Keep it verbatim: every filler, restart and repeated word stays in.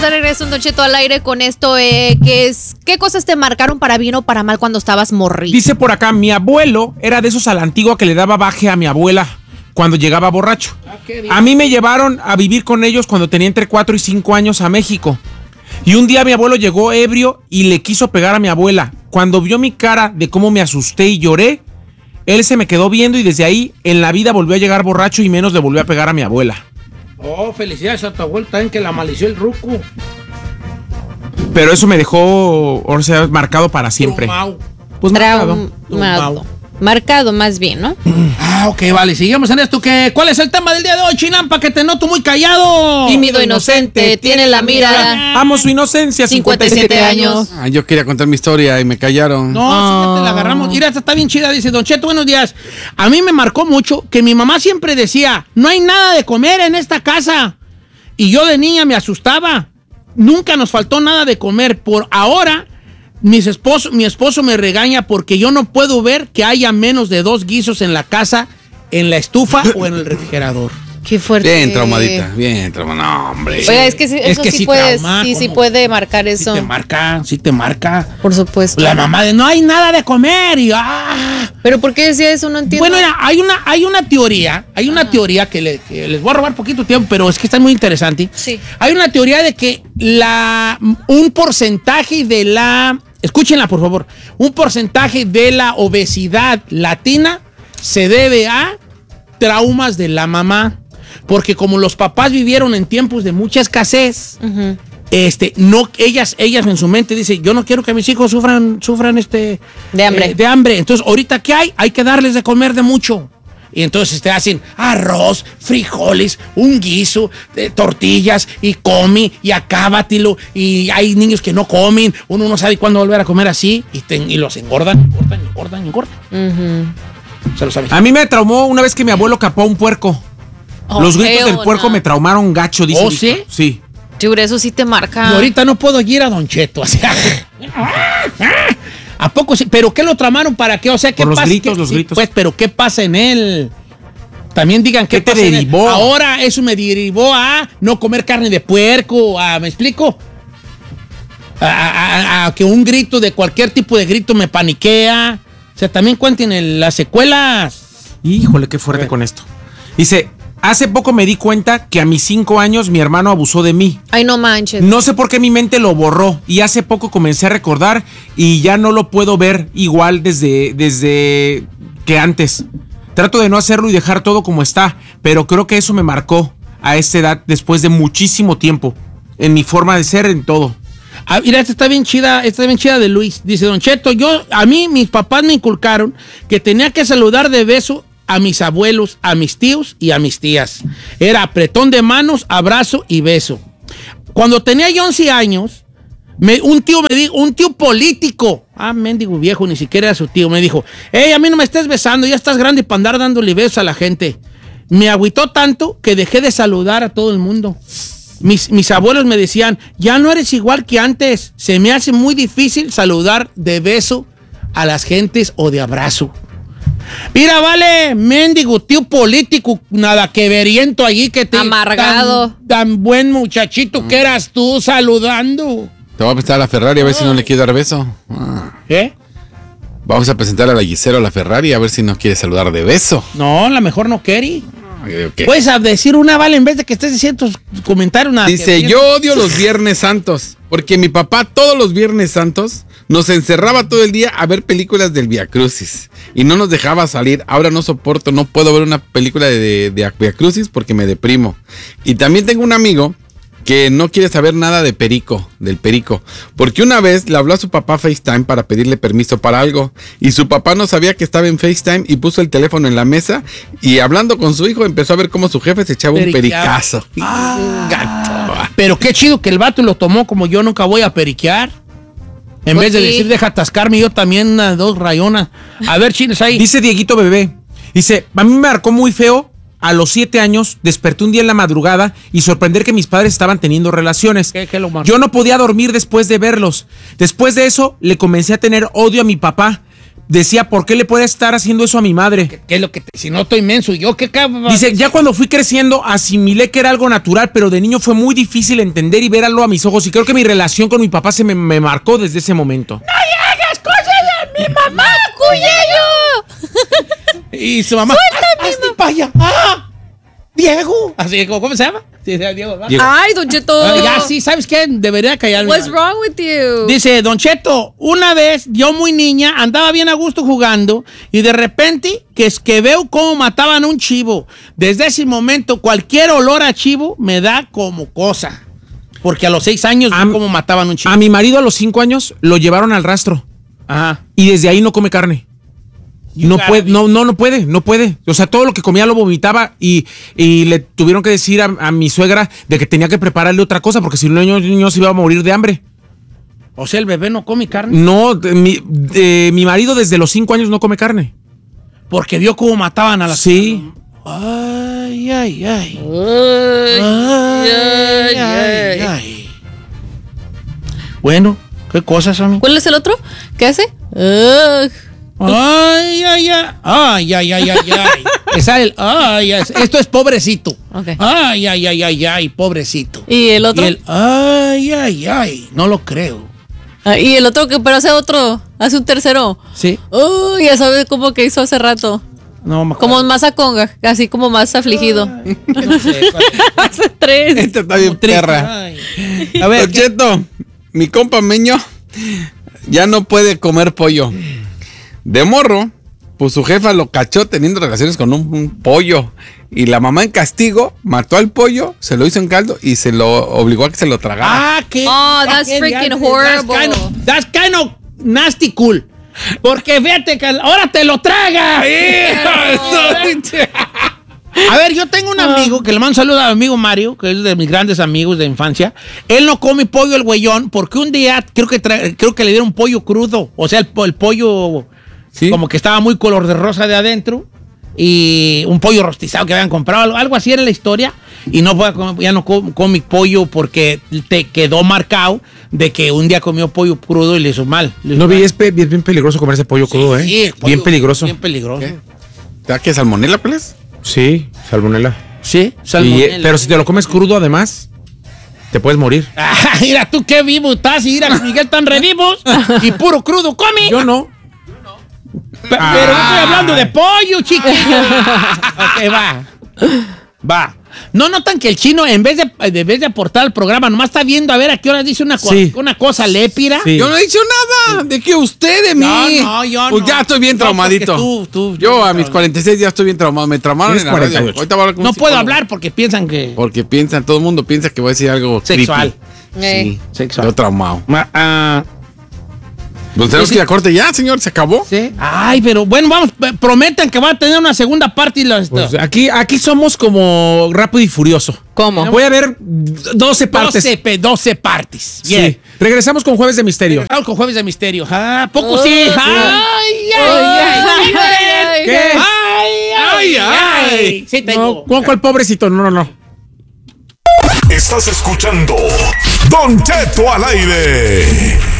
de regreso, Don Cheto, al aire con esto. Eh, ¿qué, es, ¿Qué cosas te marcaron para bien o para mal cuando estabas morrito? Dice por acá, mi abuelo era de esos a la antigua que le daba baje a mi abuela cuando llegaba borracho. A mí me llevaron a vivir con ellos cuando tenía entre cuatro y cinco años a México. Y un día mi abuelo llegó ebrio y le quiso pegar a mi abuela. Cuando vio mi cara de cómo me asusté y lloré, él se me quedó viendo y desde ahí en la vida volvió a llegar borracho y menos le volvió a pegar a mi abuela. Oh, felicidades a tu abuelo también que la malició el ruco. Pero eso me dejó, o sea, marcado para siempre. Traumao. Pues marcado. Traumado. Marcado más bien, ¿no? Ah, ok, vale. Sigamos en esto. ¿Qué? ¿Cuál es el tema del día de hoy, Chinampa? Que te noto muy callado. Tímido, inocente, tiene la mirada. Amo su inocencia, cincuenta y siete años. Ah, yo quería contar mi historia y me callaron. No, Oh. fíjate, la agarramos. Mira, esta está bien chida. Dice, Don Cheto, buenos días. A mí me marcó mucho que mi mamá siempre decía, no hay nada de comer en esta casa. Y yo de niña me asustaba. Nunca nos faltó nada de comer. Por ahora, mis esposo, mi esposo me regaña porque yo no puedo ver que haya menos de dos guisos en la casa, en la estufa o en el refrigerador. Qué fuerte. Bien traumadita, bien traumadita. No, hombre. Oiga, es que sí, Es eso que sí, sí puede, trauma, sí, sí ¿cómo? puede marcar eso. Sí te marca, sí te marca. Por supuesto. La mamá de no hay nada de comer y ah. ¿Pero por qué decía eso? No entiendo. Bueno, mira, hay una, hay una teoría, hay una Ajá. teoría que, le- que les voy a robar poquito tiempo, pero es que está muy interesante. Sí. Hay una teoría de que la, un porcentaje de la, escúchenla por favor, un porcentaje de la obesidad latina se debe a traumas de la mamá. Porque como los papás vivieron en tiempos de mucha escasez, Ujú. este, no, ellas, ellas en su mente dicen, yo no quiero que mis hijos sufran, sufran este, De hambre. eh, de hambre. Entonces, ahorita, ¿qué hay? Hay que darles de comer de mucho. Y entonces te hacen arroz, frijoles, un guiso, eh, tortillas, y come, y acábatelo. Y hay niños que no comen, uno no sabe cuándo volver a comer así, y, te- y los engordan, engordan, engordan, engordan. Ujú. Se lo saben. A mí me traumó una vez que mi abuelo capó a un puerco. Oh, Los gritos feo, del puerco no. me traumaron gacho, dice. ¿Oh, Víctor. sí? Sí. Seguro, eso sí te marca. Y ahorita no puedo ir a Don Cheto, o sea. ¿A poco sí? ¿Pero qué lo tramaron para qué? O sea, ¿qué Por los pasa? gritos, ¿Qué- los sí, gritos. Pues, pero ¿qué pasa en él? También digan qué, ¿Qué te pasa en él. derivó? Ahora eso me derivó a no comer carne de puerco, a, ¿me explico? A, a- a- a que un grito de cualquier tipo de grito me paniquea. O sea, también cuenten el- las secuelas. Híjole, qué fuerte con esto. Dice, hace poco me di cuenta que a mis cinco años mi hermano abusó de mí. Ay, no manches. No sé por qué mi mente lo borró y hace poco comencé a recordar y ya no lo puedo ver igual desde, desde que antes. Trato de no hacerlo y dejar todo como está, pero creo que eso me marcó a esta edad después de muchísimo tiempo, en mi forma de ser, en todo. Ah, mira, esta está bien chida, esta está bien chida de Luis. Dice, Don Cheto, yo, a mí mis papás me inculcaron que tenía que saludar de beso a mis abuelos, a mis tíos y a mis tías. Era apretón de manos, abrazo y beso. Cuando tenía yo once años, me, un tío me dijo, un tío político, ah, mendigo viejo, ni siquiera era su tío, me dijo, hey, a mí no me estés besando, ya estás grande para andar dándole besos a la gente. Me agüitó tanto que dejé de saludar a todo el mundo. Mis, mis abuelos me decían, ya no eres igual que antes, se me hace muy difícil saludar de beso a las gentes o de abrazo. Mira, vale, mendigo tío político, nada que veriento allí que te... Amargado. Tan, tan buen muchachito que eras tú saludando. Te voy a presentar a la Ferrari a ver si no le quiere dar beso. Ah. ¿Qué? Vamos a presentar a la Gisela a la Ferrari a ver si nos quiere saludar de beso. No, la mejor no quiere. ¿Qué? Puedes decir una, vale, en vez de que estés diciendo tus comentarios. Nada Dice, que veriento. yo odio los Viernes Santos, porque mi papá todos los Viernes Santos nos encerraba todo el día a ver películas del Via Crucis y no nos dejaba salir. Ahora no soporto, no puedo ver una película de, de, de Via Crucis porque me deprimo. Y también tengo un amigo que no quiere saber nada de Perico, del Perico, porque una vez le habló a su papá a FaceTime para pedirle permiso para algo y su papá no sabía que estaba en FaceTime y puso el teléfono en la mesa y hablando con su hijo empezó a ver cómo su jefe se echaba un Periqueaba. pericazo. Ah, Gato. pero qué chido que el vato lo tomó como yo nunca voy a periquear. En Pues vez de sí. decir deja atascarme, yo también unas dos rayonas. A ver, chines ahí. Dice Dieguito Bebé, dice, a mí me marcó muy feo. A los siete años, desperté un día en la madrugada y sorprender que mis padres estaban teniendo relaciones. ¿Qué- qué lo marcó? Yo no podía dormir después de verlos. Después de eso, le comencé a tener odio a mi papá. decía, ¿por qué le puede estar haciendo eso a mi madre? ¿Qué, qué es lo que te, si no estoy inmenso? ¿Yo qué cabrón? Dice, ya cuando fui creciendo asimilé que era algo natural, pero de niño fue muy difícil entender y verlo a mis ojos. Y creo que mi relación con mi papá se me, me marcó desde ese momento. ¡No hagas cosas a mi mamá, Cuyello! Y su mamá. ¡Hazte para allá! ¡Ah! ¡Diego! Así, ¿cómo se llama? Sí, Diego. Diego. Ay, Don Cheto. Ah, ya, sí, ¿sabes qué? Debería callarme. What's wrong with you? Dice, Don Cheto, una vez, yo muy niña, andaba bien a gusto jugando y de repente que es que veo cómo mataban a un chivo. Desde ese momento, cualquier olor a chivo me da como cosa. Porque a los seis años a, vi cómo mataban a un chivo. A mi marido a los cinco años lo llevaron al rastro. Ajá. Y desde ahí no come carne. No puede, no, no, no puede, no puede. O sea, todo lo que comía lo vomitaba y, y le tuvieron que decir a, a mi suegra de que tenía que prepararle otra cosa porque si no el niño, el niño se iba a morir de hambre. O sea, el bebé no come carne. No, de, mi, de, mi marido desde los cinco años no come carne. Porque vio cómo mataban a las... Sí. Ay, ay, ay. Ay, Ay, ay, ay. Bueno, ¿qué cosas, amigo? ¿Cuál es el otro? ¿Qué hace? Uh. Ay, ay, ay, ay, ay, ay, ay, ay. Esa el, ay, ay, esto es pobrecito. Okay. Ay, ay, ay, ay, ay, pobrecito. ¿Y el otro? Y el, ay, ay, ay, no lo creo. Ah, y el otro que pero hace otro, hace un tercero. Sí. Uy, ya sabes cómo que hizo hace rato. No, me como más a conga, así como más afligido. Ay, no sé, hace tres. Esta está bien perra. Ay. A ver, Don Cheto, mi compa Meño ya no puede comer pollo. De morro, pues su jefa lo cachó teniendo relaciones con un, un pollo. Y la mamá en castigo mató al pollo, se lo hizo en caldo y se lo obligó a que se lo tragara. Ah, qué. Oh, that's qué freaking diantre, horrible. That's kind of, that's kind of nasty cool. Porque fíjate que ahora te lo traga. A ver, yo tengo un amigo que le mando un saludo a mi amigo Mario, que es de mis grandes amigos de infancia. Él no come pollo el güeyón porque un día creo que tra- creo que le dieron pollo crudo. O sea, el, el pollo ¿sí? Como que estaba muy color de rosa de adentro. Y un pollo rostizado que habían comprado. Algo, algo así era la historia. Y no puede comer, ya no come pollo porque te quedó marcado de que un día comió pollo crudo y le hizo mal. Le hizo no, mal. vi, es, pe- es bien peligroso comer ese pollo Sí, crudo, ¿eh? sí, el pollo bien peligroso. Bien peligroso. ¿Qué? ¿Te da que salmonela, pues? Sí, salmonela. Sí, Y, salmonela. eh, pero si te lo comes crudo, además, te puedes morir. Ah, mira tú qué vivo estás y mira Miguel tan revivos y puro crudo come. Yo no. Pe- Pero no estoy hablando de pollo, chiquillo. Ok, va. Va. ¿No notan que el chino, en vez de, en vez de aportar al programa, nomás está viendo a ver a qué hora dice una, co- Sí. una cosa lépira? Sí. Yo no he dicho nada. ¿De qué usted de mí? No, no, yo Pues no. ya estoy bien No, traumadito. porque tú- tú- yo a tú- mis cuarenta y seis ya estoy bien traumado. Me traumaron en Tienes la radio. cuarenta y ocho. Ahorita voy a hablar con un No puedo psicólogo. hablar porque piensan que... Porque piensan, todo el mundo piensa que voy a decir algo Sexual. creepy. Eh. Sí, Sexual. yo traumado. Ma- ah, Pues tenemos Sí, que ir sí. a corte ya, señor. ¿Se acabó? ¿sí? Ay, pero bueno, vamos, p- prometan que va a tener una segunda parte y las... Pues aquí, aquí somos como Rápido y Furioso. ¿Cómo? Voy a ver doce partes. doce, pe- doce partes. Sí. Bien. Regresamos con Jueves de Misterio. Regresamos con Jueves de Misterio. Ah, poco Oh, sí. sí. Ay, ay, ay, ay, ay. ¿Qué? Ay, ay, ay. ay. Sí tengo. No, ¿cuál, cuál pobrecito? No, no, no. Estás escuchando Don Cheto al aire.